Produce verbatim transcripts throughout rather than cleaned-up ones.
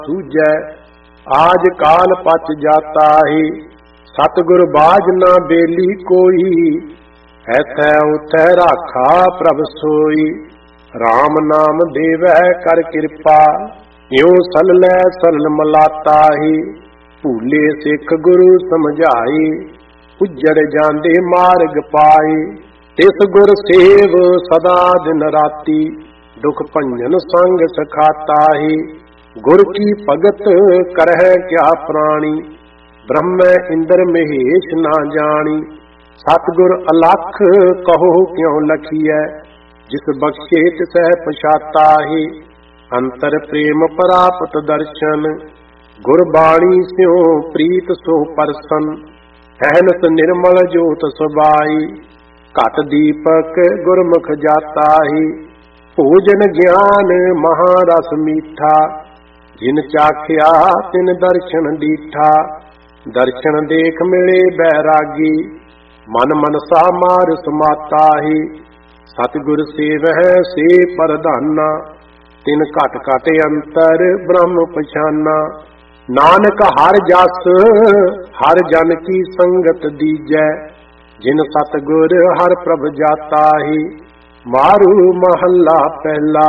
सूझै, आज काल पच जाता है। सतगुर बाज ना बेली कोई, ऐथै उथै राखा प्रभ सोई। राम नाम देवै कर कृपा, इਉ सललै सरल मलाता है। भूले सिख गुरु समझाए, उजड़ जांदे मार्ग पाए। तिस गुर सेव सदा दिन राती, दुख भंजन संग सखाता है। गुर की भगत करह क्या प्राणी, ब्रह्म इंद्र महेश ना जानी। सतगुर अलख कहो क्यों लखीਐ, जिस बख्शे तिसै पछाता है। अंतर प्रेम परापत दर्शन, गुरबाणी स्यों प्रीत सो परसन। अहनस निर्मल जोत सुबाई, घट दीपक गुरमुख जाता है। भोजन ज्ञान महारस मीठा, जिन चाख्या तिन दर्शन दीठा। दर्शन देख मिले बैरागी, मन मनसा मार समाता है। सतगुर सेवह से परधाना, तिन घट घट अंतर ब्रह्म पछाना। नानक हर जस हर जन की संगत दीजै, जिन सतगुर हर प्रभ जाता है। मारू महला पहला,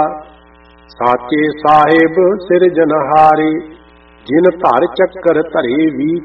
साचे साहिब सिरजनहारे। जिन धर चक्कर धरे भी